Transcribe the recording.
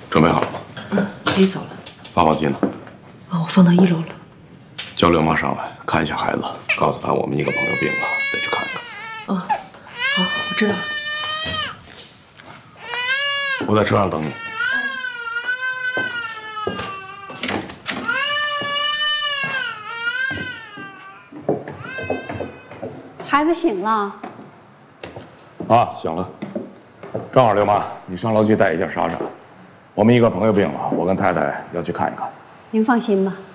准备好了吗？ 嗯，可以走了。 发报机呢？ 我放到1楼了。 叫刘妈上来看一下孩子，告诉她我们一个朋友病了，得去看看。 好，我知道了。 我在车上等你。 孩子醒了。 啊，醒了。正好，刘妈，你上楼去带一下莎莎。我们一个朋友病了，我跟太太要去看一看。 您放心吧。